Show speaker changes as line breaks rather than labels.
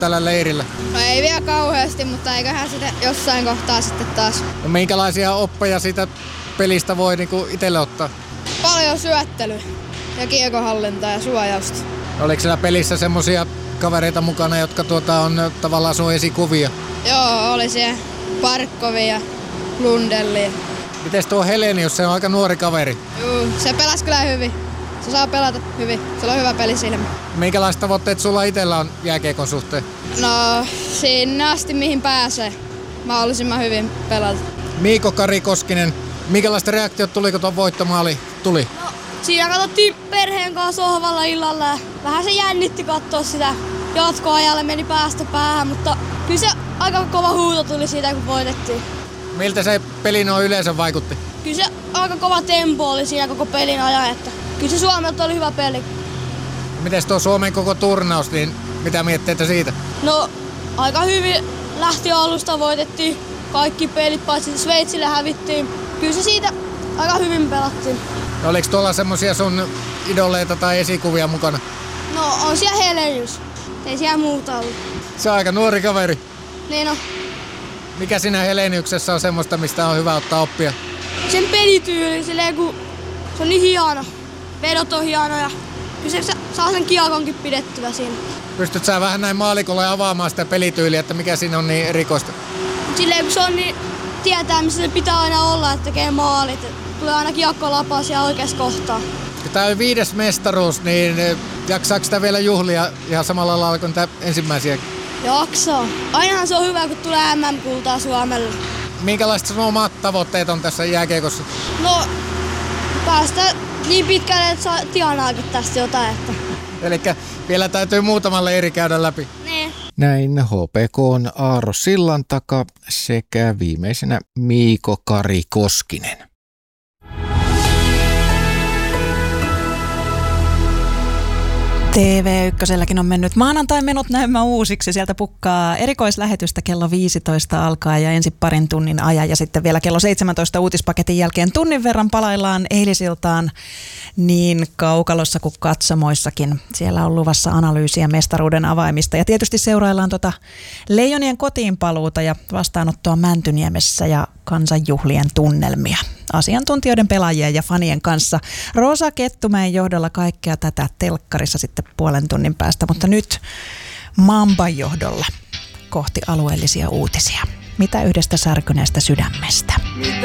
tällä leirillä?
No ei vielä kauheasti, mutta eiköhän sitä jossain kohtaa sitten taas.
No minkälaisia oppeja siitä pelistä voi niinku itselle ottaa?
Paljon syöttelyä ja kiekonhallintaa ja suojausta.
Oliko siellä pelissä semmosia kavereita mukana, jotka on tavallaan sun esikuvia?
Joo, oli siellä Parkkovi ja Lundelli.
Mites tuo Helenius, se on aika nuori kaveri?
Juu, se pelasi kyllä hyvin. Se saa pelata hyvin. Sillä on hyvä pelisilmä.
Minkälaiset tavoitteet sulla itsellä on jääkiekon suhteen?
No, sinne asti mihin pääsee. Mahdollisimman hyvin pelata.
Miiko Kari Koskinen, minkälaista reaktiot tuli, kun tuon voittomaali tuli?
No, siinä katsottiin perheen kanssa sohvalla illalla ja vähän se jännitti katsoa sitä. Jatkoajalle meni päästä päähän, mutta kyllä se aika kova huuto tuli siitä, kun voitettiin.
Miltä se peli noin yleensä vaikutti?
Kyllä se aika kova tempo oli siinä koko pelin ajan, että kyllä se Suomelta oli hyvä peli.
Mites tuo Suomen koko turnaus, niin mitä mietteitä siitä?
No, aika hyvin lähti alusta, voitettiin kaikki pelit, paitsi Sveitsille hävittiin. Kyllä se siitä aika hyvin pelattiin.
No, oliko tuolla semmosia sun idoleita tai esikuvia mukana?
No, on siellä Helenius. Ei siellä muuta ollut.
Se on aika nuori kaveri.
Niin no,
Mikä siinä Heleniuksessa on semmoista, mistä on hyvä ottaa oppia?
sen pelityyli, silleen kun se on niin hieno. Vedot on hienoja. Kyllä se saa sen kiekonkin pidettyä siinä.
Pystyt sä vähän näin maalikolle avaamaan sitä pelityyliä, että mikä siinä on niin erikoista?
Silleen kun se on niin, tietää missä se pitää aina olla, että tekee maalit. Tulee aina kiekko lapaa siellä oikeassa kohtaa.
Tämä on 5. mestaruus, niin jaksaako sitä vielä juhlia ihan samalla lailla kuin tämä ensimmäisiä?
Jaksaa. Ainahan se on hyvä, kun tulee MM-kultaa Suomelle.
Minkälaiset sun omat tavoitteet on tässä jääkiekossa?
No, päästä niin pitkälle, että saa tienaakin tästä jotain. Että.
Elikkä vielä täytyy muutama leiri käydä läpi.
Niin.
Näin HPK:n Aaro Sillantaka sekä viimeisenä Miiko Kari Koskinen.
TV1 on mennyt maanantain menot näemmä uusiksi. Sieltä pukkaa erikoislähetystä kello 15 alkaa ja ensin parin tunnin ajan ja sitten vielä kello 17 uutispaketin jälkeen tunnin verran palaillaan eilisiltaan niin kaukalossa kuin katsomoissakin. Siellä on luvassa analyysiä mestaruuden avaimista ja tietysti seuraillaan Leijonien kotiinpaluuta ja vastaanottoa Mäntyniemessä ja kansanjuhlien tunnelmia. Asiantuntijoiden, pelaajien ja fanien kanssa. Rosa Kettumäen johdolla kaikkea tätä telkkarissa sitten puolen tunnin päästä, mutta nyt Mamban johdolla kohti alueellisia uutisia. Mitä yhdestä särkyneestä sydämestä?